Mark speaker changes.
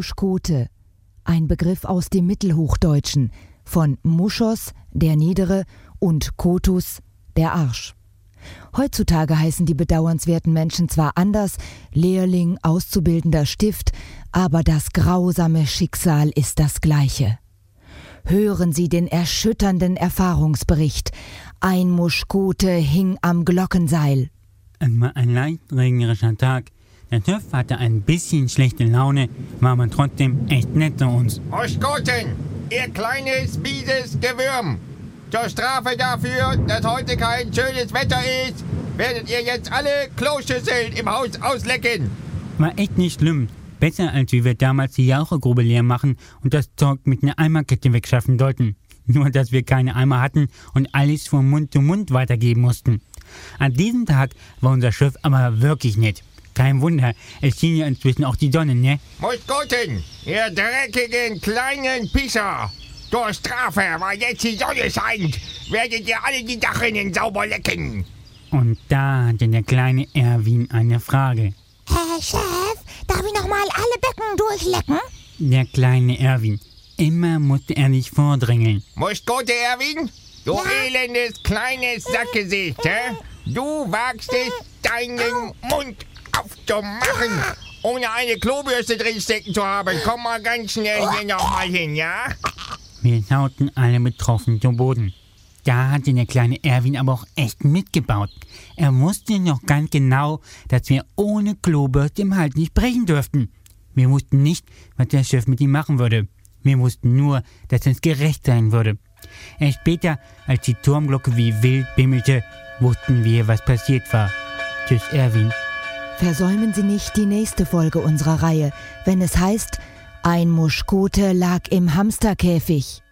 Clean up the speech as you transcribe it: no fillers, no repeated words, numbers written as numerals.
Speaker 1: Muschkote, ein Begriff aus dem Mittelhochdeutschen, von Muschos, der Niedere, und Kotus, der Arsch. Heutzutage heißen die bedauernswerten Menschen zwar anders, Lehrling, auszubildender Stift, aber das grausame Schicksal ist das gleiche. Hören Sie den erschütternden Erfahrungsbericht. Ein Muschkote hing am Glockenseil.
Speaker 2: Es war ein leicht regnerischer Tag. Der TÜV hatte ein bisschen schlechte Laune, war aber trotzdem echt nett zu uns.
Speaker 3: Muschkoten, ihr kleines, mieses Gewürm. Zur Strafe dafür, dass heute kein schönes Wetter ist, werdet ihr jetzt alle Kloschüsseln im Haus auslecken.
Speaker 2: War echt nicht schlimm. Besser, als wie wir damals die Jauchegrube leer machen und das Zeug mit einer Eimerkette wegschaffen sollten. Nur, dass wir keine Eimer hatten und alles von Mund zu Mund weitergeben mussten. An diesem Tag war unser Chef aber wirklich nett. Kein Wunder, es schien ja inzwischen auch die Sonne, ne?
Speaker 3: Muschkoten, ihr dreckigen kleinen Pisser. Zur Strafe, weil jetzt die Sonne scheint, werdet ihr alle die Dachrinnen sauber lecken.
Speaker 2: Und da hatte der kleine Erwin eine Frage.
Speaker 4: Herr Chef, darf ich nochmal alle Becken durchlecken?
Speaker 2: Der kleine Erwin. Immer musste er nicht vordrängeln.
Speaker 3: Muschkote, Erwin? Du elendes kleines Sackgesicht, hä? Du wagst es, deinen Mund aufzumachen, ohne eine Klobürste drinstecken zu haben. Komm mal ganz schnell hier nochmal hin, ja?
Speaker 2: Wir schauten alle betroffen zu Boden. Da hatte der kleine Erwin aber auch echt mitgebaut. Er wusste noch ganz genau, dass wir ohne Klobürste im Hals nicht brechen dürften. Wir wussten nicht, was der Chef mit ihm machen würde. Wir wussten nur, dass es gerecht sein würde. Erst später, als die Turmglocke wie wild bimmelte, wussten wir, was passiert war. Tschüss, Erwin.
Speaker 1: Versäumen Sie nicht die nächste Folge unserer Reihe, wenn es heißt, ein Muschkote lag im Hamsterkäfig.